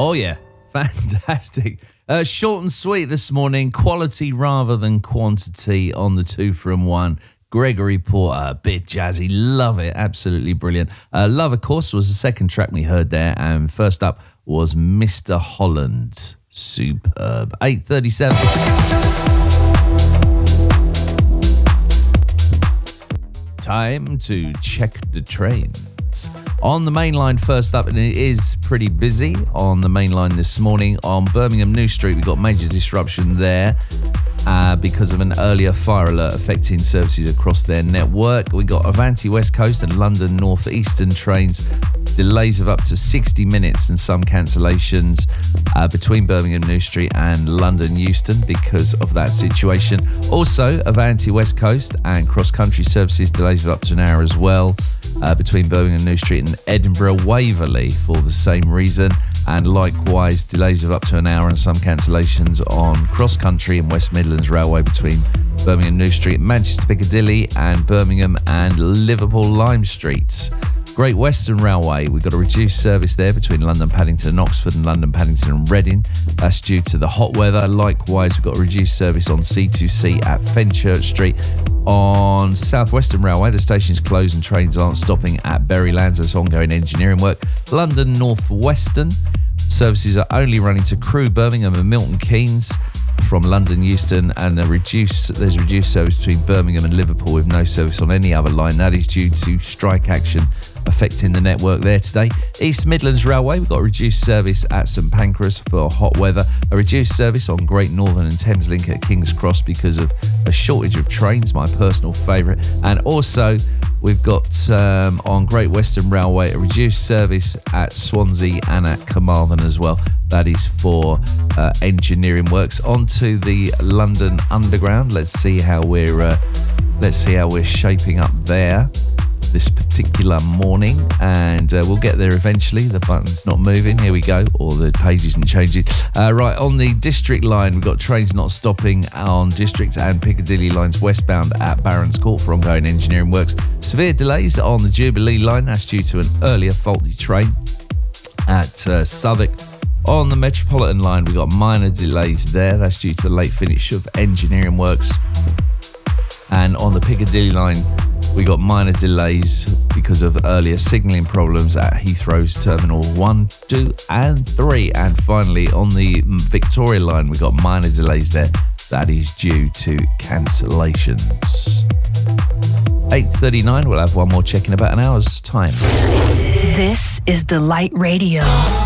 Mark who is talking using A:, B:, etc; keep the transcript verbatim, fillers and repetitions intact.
A: Oh, yeah. Fantastic. Uh, short and sweet this morning. Quality rather than quantity on the two from one. Gregory Porter, a bit jazzy. Love it. Absolutely brilliant. Uh, Love, of course, was the second track we heard there. And first up was Mister Holland. Superb. eight thirty-seven. Time to check the trains. On the main line first up, and it is pretty busy on the main line this morning. On Birmingham New Street, we've got major disruption there uh, because of an earlier fire alert affecting services across their network. We got Avanti West Coast and London North Eastern trains, delays of up to sixty minutes and some cancellations uh, between Birmingham New Street and London Euston because of that situation. Also, Avanti West Coast and cross-country services, delays of up to an hour as well. Uh, between Birmingham New Street and Edinburgh Waverley for the same reason, and likewise delays of up to an hour and some cancellations on cross country and West Midlands Railway between Birmingham New Street, Manchester Piccadilly, and Birmingham and Liverpool Lime Streets. Great Western Railway, we've got a reduced service there between London Paddington and Oxford and London Paddington and Reading. That's due to the hot weather. Likewise, we've got a reduced service on C two C at Fenchurch Street. On South Western Railway, the station's closed and trains aren't stopping at Berrylands. There's ongoing engineering work. London North Western services are only running to Crewe, Birmingham and Milton Keynes from London Euston, and a reduced, there's reduced service between Birmingham and Liverpool with no service on any other line. That is due to strike action affecting the network there today. East Midlands Railway, we've got a reduced service at St Pancras for hot weather, a reduced service on Great Northern and Thameslink at King's Cross because of a shortage of trains, my personal favourite. And also we've got um, on Great Western Railway a reduced service at Swansea and at Carmarthen as well. That is for uh, engineering works. On to the London Underground. Let's see how we're uh, let's see how we're shaping up there this particular morning, and uh, we'll get there eventually. The button's not moving. Here we go, or the page isn't changing. Uh, right, on the District line, we've got trains not stopping on District and Piccadilly lines westbound at Barons Court for ongoing engineering works. Severe delays on the Jubilee line. That's due to an earlier faulty train at uh, Southwark. On the Metropolitan line, we've got minor delays there. That's due to the late finish of engineering works. And on the Piccadilly line, we got minor delays because of earlier signalling problems at Heathrow's Terminal one, two and three. And finally, on the Victoria line, we got minor delays there. That is due to cancellations. eight thirty-nine, we'll have one more check in about an hour's time.
B: This is Delight Radio.